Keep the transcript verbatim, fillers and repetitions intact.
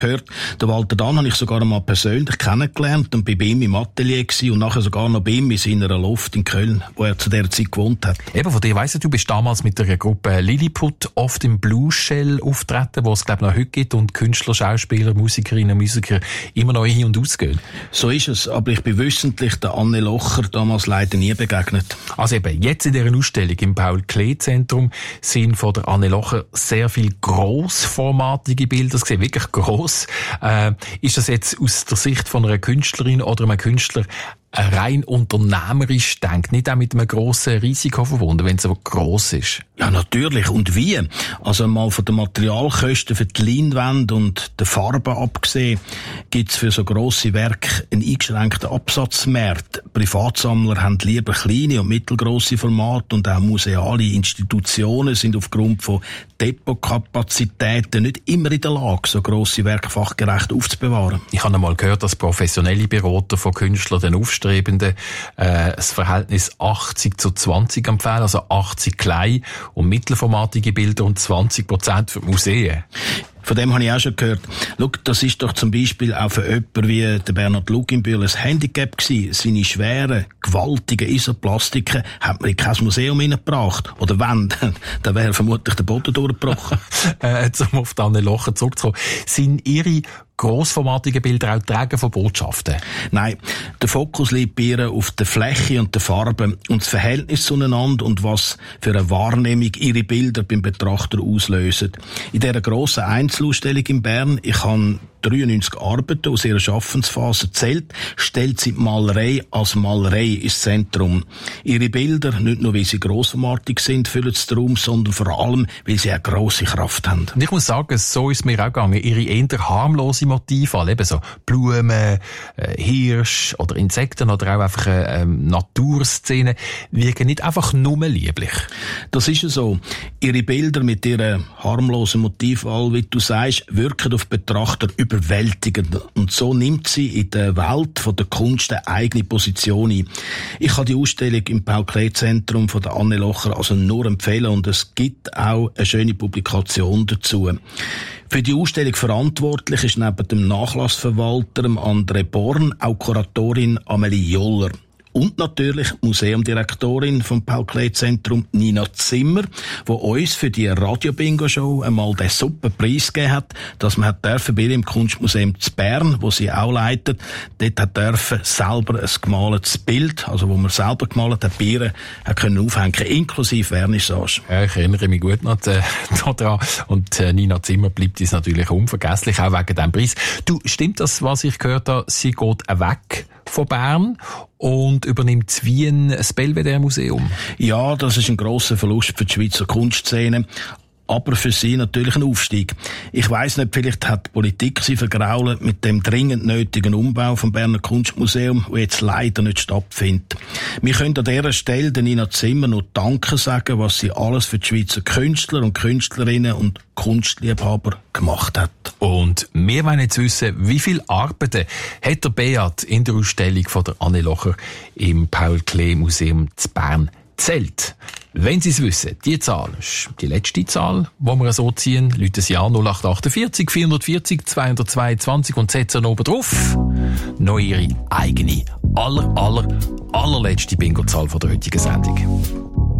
gehört. Den Walter Dann habe ich sogar einmal persönlich kennengelernt und bin bei ihm im Atelier gewesen und nachher sogar noch bei ihm in seiner Loft in Köln, wo er zu dieser Zeit gewohnt hat. Eben, von dir weiss ich, du bist damals mit der Gruppe Lilliput oft im Blue Shell auftreten, wo es, glaube ich, noch heute gibt und Künstler, Schauspieler, Musikerinnen und Musiker immer noch hin und aus gehen. So ist es, aber ich bin wissentlich der Anne Locher damals leider nie begegnet. Also eben, jetzt in dieser Ausstellung im Paul-Klee-Zentrum sind von der Anne Locher sehr viele grossformatige Bilder gesehen, wirklich gross. Äh, ist das jetzt aus der Sicht von einer Künstlerin oder einem Künstler rein unternehmerisch denkt, nicht auch mit einem grossen Risiko verbunden, wenn es aber gross ist? Ja, natürlich. Und wie? Also mal von den Materialkosten für die Leinwände und den Farben abgesehen, gibt's für so grosse Werke einen eingeschränkten Absatzmarkt. Privatsammler haben lieber kleine und mittelgrosse Formate und auch museale Institutionen sind aufgrund von Depotkapazitäten nicht immer in der Lage, so grosse Werke fachgerecht aufzubewahren. Ich habe einmal gehört, dass professionelle Berater von Künstlern den Aufstrebenden äh, das Verhältnis achtzig zu zwanzig empfehlen, also achtzig klein und mittelformatige Bilder und zwanzig Prozent für Museen. Von dem habe ich auch schon gehört. Schau, das ist doch zum Beispiel auch für jemanden wie der Bernhard Luginbühl ein Handicap gewesen. Seine schweren, gewaltigen Isoplastiken hat man in kein Museum hineingebracht. Oder wenn, dann wäre vermutlich der Boden durchgebrochen. äh, um auf die Anne Locher zurückzukommen. Sind Ihre grossformatige Bilder auch Träger von Botschaften? Nein, der Fokus liegt bei ihr auf der Fläche und der Farbe und das Verhältnis zueinander und was für eine Wahrnehmung ihre Bilder beim Betrachter auslösen. In dieser grossen Einzelausstellung in Bern, ich habe dreiundneunzig Arbeiten aus ihrer Schaffensphase erzählt, stellt sie die Malerei als Malerei ins Zentrum. Ihre Bilder, nicht nur weil sie grossformatig sind, füllen den Raum, sondern vor allem, weil sie eine grosse Kraft haben. Und ich muss sagen, so ist es mir auch gegangen. Ihre eher harmlose Motive, eben so Blumen, äh, Hirsch oder Insekten oder auch einfach äh, Naturszenen, wirken nicht einfach nur lieblich. Das ist ja so. Ihre Bilder mit ihren harmlosen Motivwahl, wie du sagst, wirken auf Betrachter überwältigend. Und so nimmt sie in der Welt von der Kunst eine eigene Position ein. Ich kann die Ausstellung im Paul-Klee-Zentrum von der Anne Locher also nur empfehlen und es gibt auch eine schöne Publikation dazu. Für die Ausstellung verantwortlich ist neben dem Nachlassverwalter André Born auch Kuratorin Amelie Joller. Und natürlich Museumdirektorin vom Paul-Klee-Zentrum Nina Zimmer, die uns für die Radio-Bingo-Show einmal den super Preis gegeben hat, dass man hat dürfen bei ihr im Kunstmuseum zu Bern, wo sie auch leitet, dort hat dürfen selber ein gemaltes Bild, also wo man selber gemalt hat, bei ihr hat können aufhängen, inklusive Vernissage. Ja, ich erinnere mich gut noch äh, daran. Und äh, Nina Zimmer bleibt uns natürlich unvergesslich, auch wegen diesem Preis. Du, stimmt das, was ich gehört habe, sie geht weg von Bern und übernimmt das Wien das Belvedere-Museum? Ja, das ist ein grosser Verlust für die Schweizer Kunstszene. Aber für sie natürlich ein Aufstieg. Ich weiss nicht, vielleicht hat die Politik sie vergrault mit dem dringend nötigen Umbau vom Berner Kunstmuseum, der jetzt leider nicht stattfindet. Wir können an dieser Stelle den Nina Zimmer noch Danke sagen, was sie alles für die Schweizer Künstler und Künstlerinnen und Kunstliebhaber gemacht hat. Und wir wollen jetzt wissen, wie viele Arbeiten hat der Beat in der Ausstellung von der Anne Locher im Paul-Klee-Museum zu Bern zählt. Wenn Sie es wissen, die Zahl ist die letzte Zahl, die wir so ziehen, rufen Sie an null acht achtundvierzig vierhundertvierzig zweihundertzweiundzwanzig und setzen oben drauf noch Ihre eigene, aller, aller, allerletzte Bingo-Zahl von der heutigen Sendung.